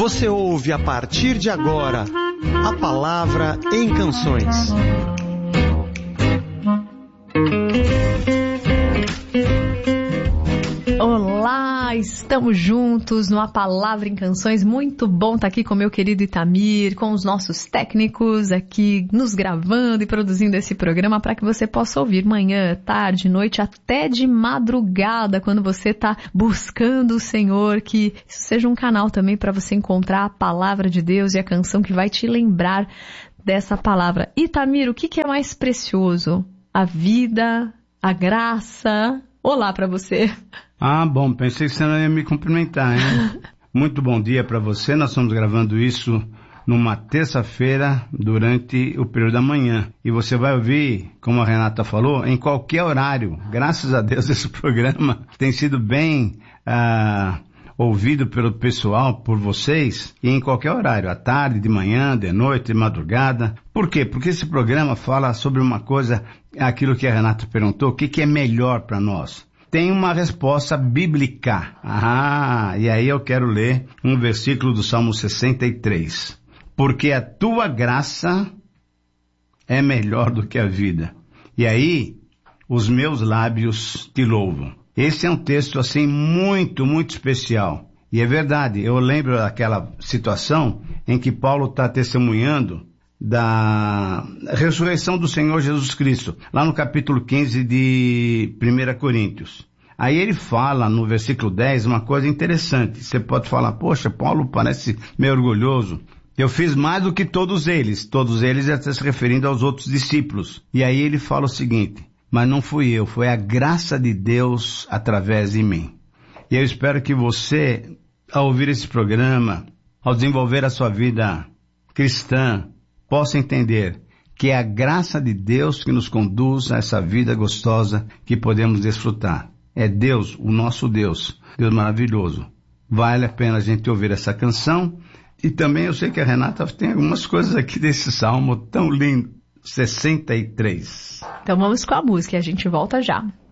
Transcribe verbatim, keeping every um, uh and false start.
Você ouve a partir de agora a Palavra em Canções. Olá, estamos juntos no A Palavra em Canções. Muito bom estar aqui com meu querido Itamir, com os nossos técnicos aqui nos gravando e produzindo esse programa para que você possa ouvir manhã, tarde, noite, até de madrugada, quando você está buscando o Senhor, que isso seja um canal também para você encontrar a Palavra de Deus e a canção que vai te lembrar dessa palavra. Itamir, o que, que é mais precioso? A vida, a graça? Olá para você. Ah, bom, pensei que você não ia me cumprimentar, hein? Muito bom dia para você. Nós estamos gravando isso numa terça-feira durante o período da manhã. E você vai ouvir, como a Renata falou, em qualquer horário. Graças a Deus esse programa tem sido bem ah, ouvido pelo pessoal, por vocês, e em qualquer horário, à tarde, de manhã, de noite, de madrugada. Por quê? Porque esse programa fala sobre uma coisa, aquilo que a Renata perguntou, o que, que é melhor para nós? Tem uma resposta bíblica. Ah, e aí eu quero ler um versículo do Salmo sessenta e três. Porque a tua graça é melhor do que a vida. E aí, os meus lábios te louvam. Esse é um texto assim muito, muito especial. E é verdade, eu lembro daquela situação em que Paulo está testemunhando da ressurreição do Senhor Jesus Cristo, lá no capítulo quinze de primeira Coríntios. Aí ele fala no versículo dez uma coisa interessante. Você pode falar, poxa, Paulo parece meio orgulhoso. Eu fiz mais do que todos eles. Todos eles já está se referindo aos outros discípulos. E aí ele fala o seguinte, mas não fui eu, foi a graça de Deus através de mim. E eu espero que você, ao ouvir esse programa, ao desenvolver a sua vida cristã, possa entender que é a graça de Deus que nos conduz a essa vida gostosa que podemos desfrutar. É Deus, o nosso Deus, Deus maravilhoso. Vale a pena a gente ouvir essa canção. E também eu sei que a Renata tem algumas coisas aqui desse salmo tão lindo. sessenta e três. Então vamos com a música e a gente volta já.